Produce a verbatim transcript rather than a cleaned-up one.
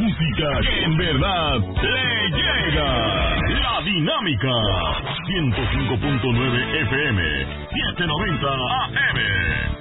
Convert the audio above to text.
música que en verdad le llega. La Dinámica. ciento cinco punto nueve F M, setecientos noventa A M.